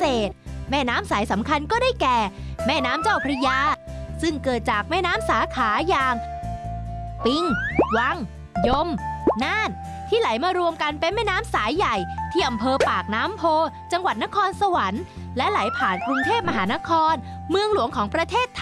ษแม่น้ำสายสำคัญก็ได้แก่ แม่น้ำเจ้าพระยาซึ่งเกิดจากแม่น้ำสาขาอย่างปิงวังยมน่านที่ไหลมารวมกันเป็นแม่น้ำสายใหญ่ที่อำเภอปากน้ำโพจังหวัดนครสวรรค์และไหลผ่านกรุงเทพมหานครเมืองหลวงของประเทศไท